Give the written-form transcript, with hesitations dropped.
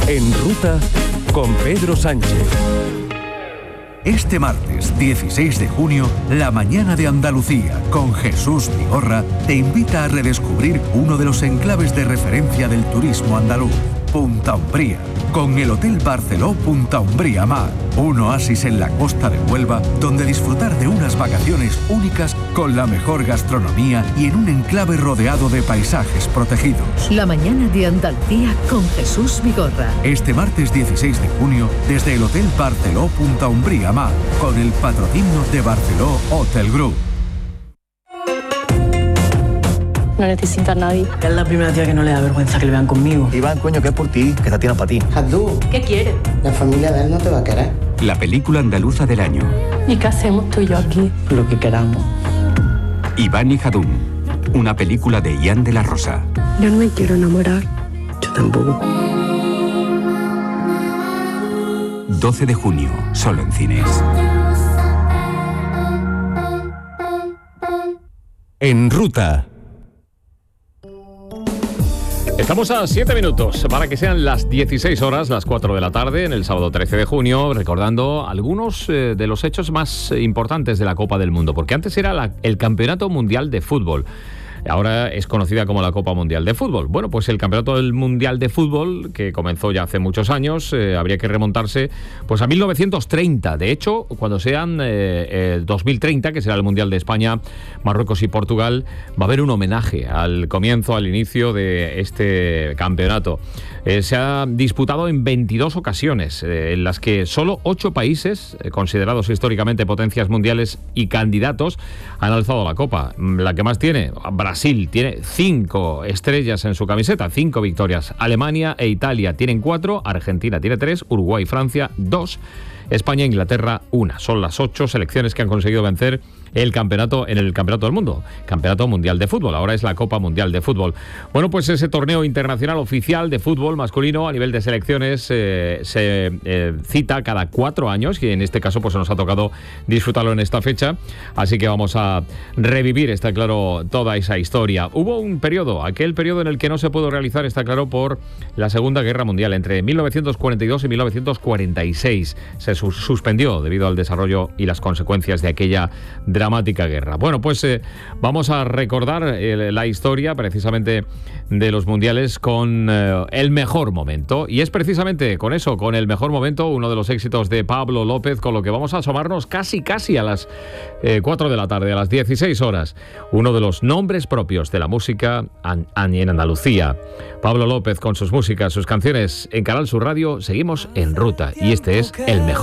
En Ruta con Pedro Sánchez. Este martes 16 de junio, la mañana de Andalucía con Jesús Vigorra te invita a redescubrir uno de los enclaves de referencia del turismo andaluz, Punta Umbría, con el Hotel Barceló Punta Umbría Mar, un oasis en la costa de Huelva donde disfrutar de unas vacaciones únicas con la mejor gastronomía y en un enclave rodeado de paisajes protegidos. La mañana de Andalucía con Jesús Vigorra. Este martes 16 de junio, desde el Hotel Barceló Punta Umbría Mar, con el patrocinio de Barceló Hotel Group. No necesita a nadie. Es la primera tía que no le da vergüenza que le vean conmigo. Iván, coño, que es por ti, que te tiene para ti. Jadú, ¿Qué quiere? la familia de él no te va a querer. La película andaluza del año. ¿Y qué hacemos tú y yo aquí? Lo que queramos. Iván y Jadún. Una película de Ian de la Rosa. Yo no me quiero enamorar. Yo tampoco. 12 de junio, solo en cines. En Ruta. Estamos a 7 minutos para que sean las 16 horas, las 4 de la tarde, en el sábado 13 de junio, recordando algunos de los hechos más importantes de la Copa del Mundo, porque antes era el Campeonato Mundial de Fútbol. Ahora es conocida como la Copa Mundial de Fútbol. Bueno, pues el Campeonato del Mundial de Fútbol, que comenzó ya hace muchos años, habría que remontarse pues a 1930. De hecho, cuando sean 2030, que será el Mundial de España, Marruecos y Portugal, va a haber un homenaje al comienzo, al inicio de este campeonato. Se ha disputado en 22 ocasiones, en las que solo 8 países, considerados históricamente potencias mundiales y candidatos, han alzado la copa. La que más tiene, Brasil, tiene 5 estrellas en su camiseta, 5 victorias. Alemania e Italia tienen 4, Argentina tiene 3, Uruguay y Francia 2, España e Inglaterra 1. Son las 8 selecciones que han conseguido vencer el campeonato en el Campeonato del Mundo, Campeonato Mundial de Fútbol. Ahora es la Copa Mundial de Fútbol. Bueno, pues ese torneo internacional oficial de fútbol masculino a nivel de selecciones se cita cada 4 años, y en este caso pues nos ha tocado disfrutarlo en esta fecha, así que vamos a revivir, está claro, toda esa historia. Hubo un periodo, aquel periodo en el que no se pudo realizar, está claro, por la Segunda Guerra Mundial, entre 1942 y 1946. Se suspendió debido al desarrollo y las consecuencias de aquella dramática guerra. Bueno, pues vamos a recordar la historia precisamente de los mundiales con el mejor momento, y es precisamente con eso, con el mejor momento, uno de los éxitos de Pablo López, con lo que vamos a asomarnos casi a las 4 de la tarde, a las 16 horas. Uno de los nombres propios de la música en Andalucía. Pablo López con sus músicas, sus canciones en Canal Sur Radio. Seguimos en Ruta y este es el mejor.